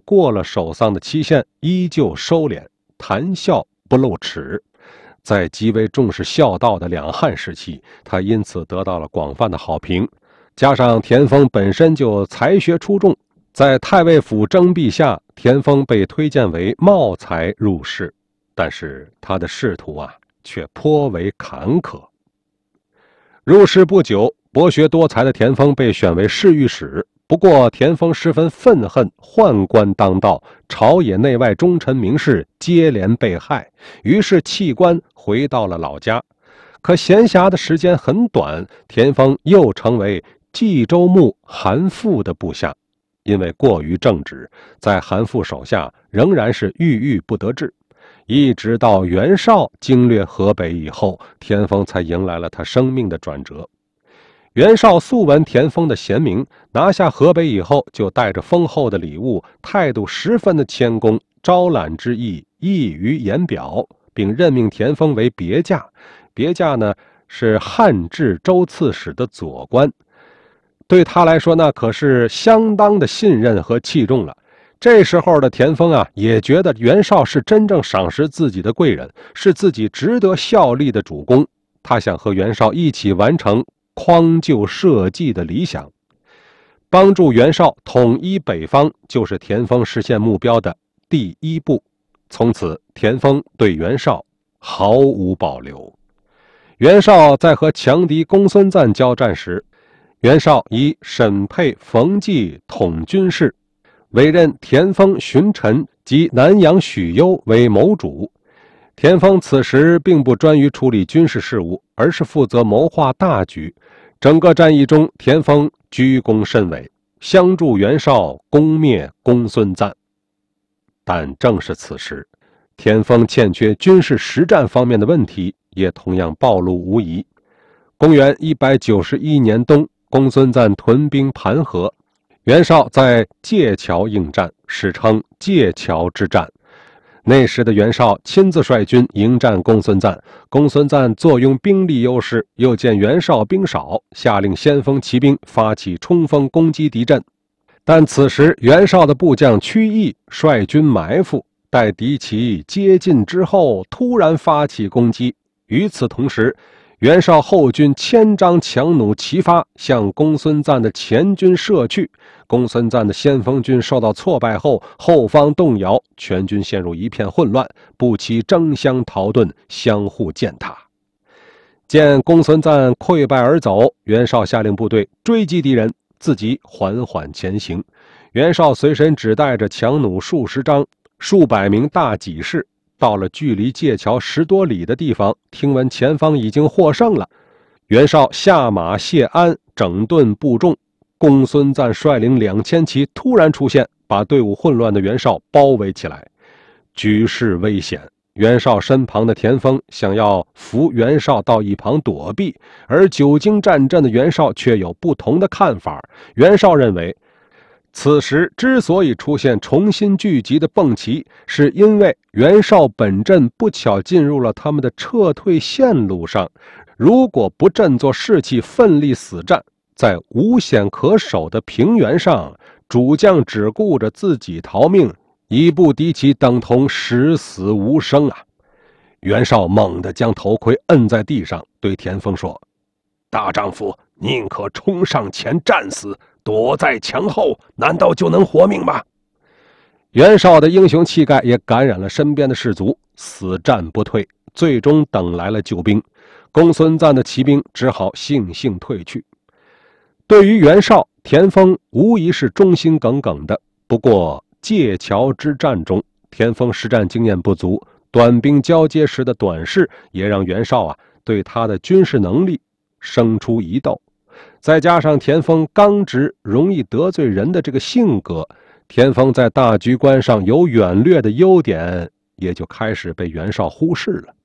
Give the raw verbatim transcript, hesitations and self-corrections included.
过了守丧的期限，依旧收敛，谈笑不露齿。在极为重视孝道的两汉时期，他因此得到了广泛的好评。加上田丰本身就才学出众，在太尉府征辟下，田丰被推荐为茂才入仕，但是他的仕途啊，却颇为坎坷。入仕不久，博学多才的田丰被选为侍御史。不过田丰十分愤恨宦官当道，朝野内外忠臣名士接连被害，于是弃官回到了老家。可闲暇的时间很短，田丰又成为冀州牧韩馥的部下。因为过于正直，在韩馥手下仍然是郁郁不得志。一直到袁绍经略河北以后，田丰才迎来了他生命的转折。袁绍素闻田丰的贤明，拿下河北以后，就带着丰厚的礼物，态度十分的谦恭，招揽之意溢于言表，并任命田丰为别驾。别驾呢，是汉至州刺史的左官，对他来说那可是相当的信任和器重了。这时候的田丰啊，也觉得袁绍是真正赏识自己的贵人，是自己值得效力的主公。他想和袁绍一起完成匡救社稷的理想，帮助袁绍统一北方，就是田丰实现目标的第一步。从此，田丰对袁绍毫无保留。袁绍在和强敌公孙瓒交战时，袁绍以沈沛、冯骥统军事，委任田丰、荀臣及南阳许攸为谋主。田丰此时并不专于处理军事事务，而是负责谋划大局。整个战役中，田丰居功甚伟，相助袁绍攻灭公孙瓒。但正是此时，田丰欠缺军事实战方面的问题也同样暴露无遗。公元一百九十一年冬，公孙瓒屯兵盘河，袁绍在界桥应战，史称界桥之战。那时的袁绍亲自率军迎战公孙瓒，公孙瓒坐拥兵力优势，又见袁绍兵少，下令先锋骑兵发起冲锋攻击敌阵。但此时袁绍的部将曲义率军埋伏，待敌骑接近之后，突然发起攻击。与此同时，袁绍后军千张强弩齐发，向公孙瓒的前军射去。公孙瓒的先锋军受到挫败后，后方动摇，全军陷入一片混乱，步骑争相逃遁，相互践踏。见公孙瓒溃败而走，袁绍下令部队追击敌人，自己缓缓前行。袁绍随身只带着强弩数十张，数百名大戟士。到了距离界桥十多里的地方，听闻前方已经获胜了，袁绍下马谢鞍，整顿部众。公孙瓒率领两千骑突然出现，把队伍混乱的袁绍包围起来，局势危险。袁绍身旁的田丰想要扶袁绍到一旁躲避，而久经战阵的袁绍却有不同的看法。袁绍认为，此时之所以出现重新聚集的迸骑，是因为袁绍本阵不巧进入了他们的撤退线路上，如果不振作士气，奋力死战，在无险可守的平原上，主将只顾着自己逃命，一步敌骑等同十死无生啊！袁绍猛地将头盔摁在地上，对田丰说：“大丈夫宁可冲上前战死，躲在墙后，难道就能活命吗？”袁绍的英雄气概也感染了身边的士卒，死战不退，最终等来了救兵。公孙瓒的骑兵只好悻悻退去。对于袁绍，田丰无疑是忠心耿耿的。不过界桥之战中，田丰实战经验不足，短兵交接时的短视也让袁绍啊对他的军事能力生出疑窦。再加上田丰刚直、容易得罪人的这个性格，田丰在大局观上有远略的优点，也就开始被袁绍忽视了。